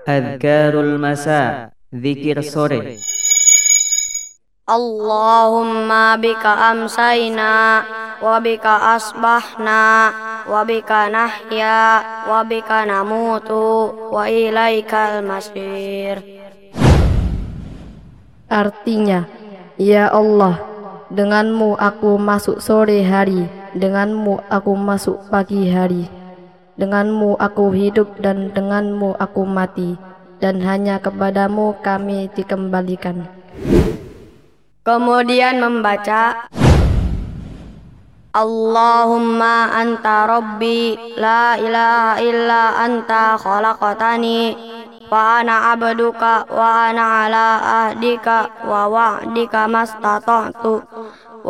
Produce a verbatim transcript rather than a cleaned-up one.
Adhkarul masa, zikir sore. Allahumma bika amsayna wa bika asbahna wa bika nahya wa bika namutu wa ilaikal masir. Artinya, ya Allah, denganmu aku masuk sore hari, denganmu aku masuk pagi hari, denganmu aku hidup dan denganmu aku mati, dan hanya kepadamu kami dikembalikan. Kemudian membaca Allahumma anta rabbi la ilaha illa anta khalaqtani wa ana abduka wa ana ala ahdika wa wa'dika mastata'tu